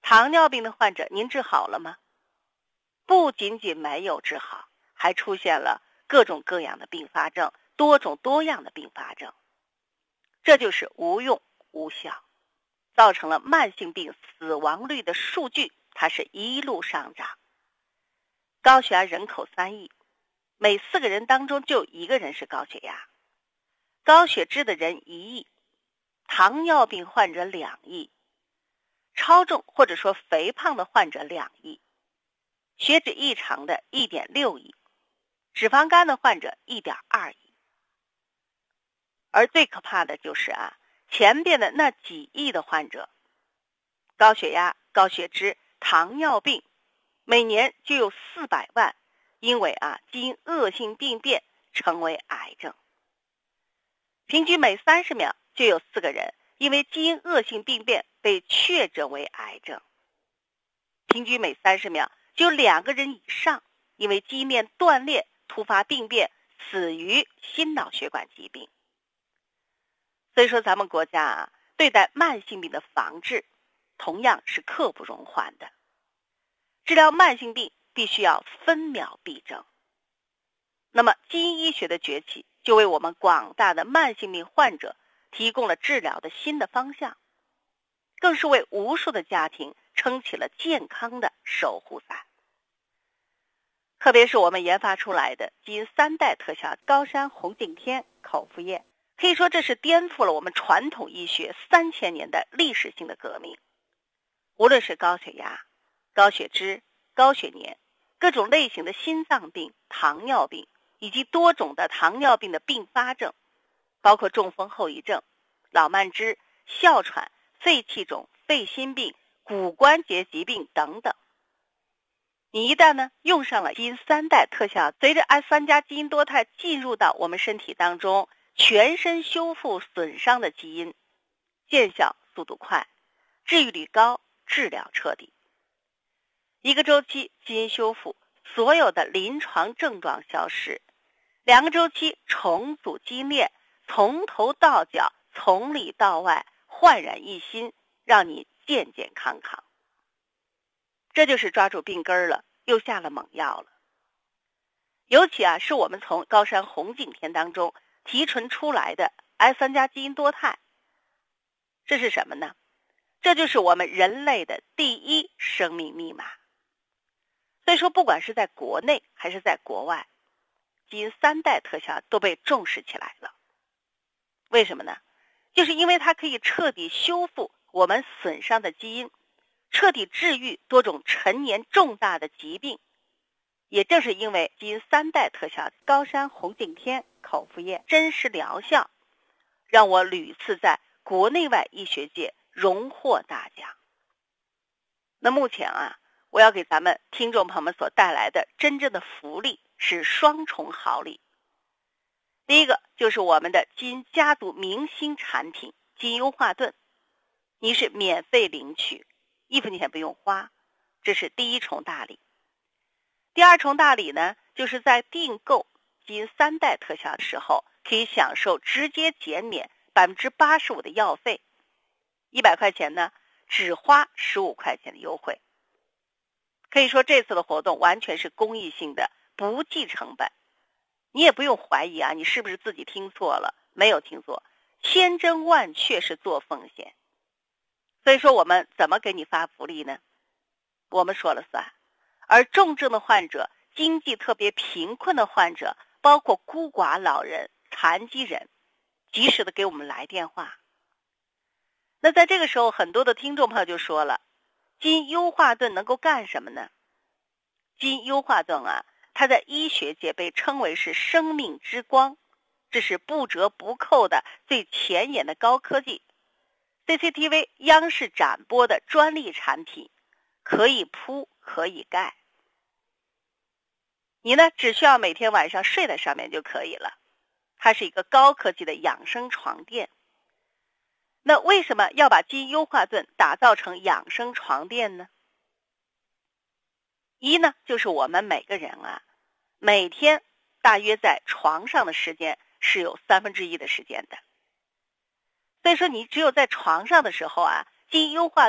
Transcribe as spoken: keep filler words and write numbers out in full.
糖尿病的患者您治好了吗？不仅仅没有治好，还出现了各种各样的并发症，多种多样的并发症。这就是无用无效，造成了慢性病死亡率的数据它是一路上涨。高血压人口三亿，每四个人当中就一个人是高血压，高血脂的人一亿，糖尿病患者两亿，超重或者说肥胖的患者两亿，血脂异常的一点六亿，脂肪肝的患者一点二亿。而最可怕的就是啊，前边的那几亿的患者，高血压、高血脂、糖尿病，每年就有四百万因为啊基因恶性病变成为癌症。平均每三十秒就有四个人因为基因恶性病变被确诊为癌症。平均每三十秒就有两个人以上因为基因链断裂突发病变死于心脑血管疾病。所以说咱们国家啊，对待慢性病的防治同样是刻不容缓的。治疗慢性病必须要分秒必争。那么基因医学的崛起就为我们广大的慢性病患者提供了治疗的新的方向，更是为无数的家庭撑起了健康的守护伞。特别是我们研发出来的基因三代特效高山红景天口服液，可以说这是颠覆了我们传统医学三千年的历史性的革命。无论是高血压、高血脂、高血粘，各种类型的心脏病、糖尿病以及多种的糖尿病的并发症，包括中风后遗症、老慢支、哮喘、肺气肿、肺心病、骨关节疾病等等。你一旦呢用上了基因三代特效，随着 S 三 加基因多肽进入到我们身体当中，全身修复损伤的基因，见效速度快，治愈率高，治疗彻底。一个周期基因修复，所有的临床症状消失；两个周期重组基因链，从头到脚，从里到外，焕然一新，让你健健康康。这就是抓住病根了，又下了猛药了。尤其啊，是我们从高山红景天当中提纯出来的 S 三 加基因多肽，这是什么呢？这就是我们人类的第一生命密码。所以说，不管是在国内还是在国外，基因三代特效都被重视起来了。为什么呢？就是因为它可以彻底修复我们损伤的基因，彻底治愈多种陈年重大的疾病。也正是因为基因三代特效高山红景天口服液真实疗效，让我屡次在国内外医学界荣获大奖。那目前啊，我要给咱们听众朋友们所带来的真正的福利是双重好礼。第一个就是我们的基因家族明星产品基因优化盾，你是免费领取，一分钱不用花，这是第一重大礼。第二重大礼呢，就是在订购基因三代特效的时候，可以享受直接减免 百分之八十五 的药费，一百块钱呢只花十五块钱的优惠。可以说这次的活动完全是公益性的，不计成本。你也不用怀疑啊，你是不是自己听错了？没有听错，千真万确是做奉献。所以说我们怎么给你发福利呢？我们说了算。而重症的患者、经济特别贫困的患者，包括孤寡老人、残疾人，及时的给我们来电话。那在这个时候，很多的听众朋友就说了，基因优化盾能够干什么呢？基因优化盾啊，它在医学界被称为是生命之光，这是不折不扣的最前沿的高科技。C C T V 央视展播的专利产品，可以铺可以盖。你呢，只需要每天晚上睡在上面就可以了。它是一个高科技的养生床垫。那为什么要把基因优化盾打造成养生床垫呢？一呢，就是我们每个人啊，每天大约在床上的时间是有三分之一的时间的。所以说你只有在床上的时候啊，基因优化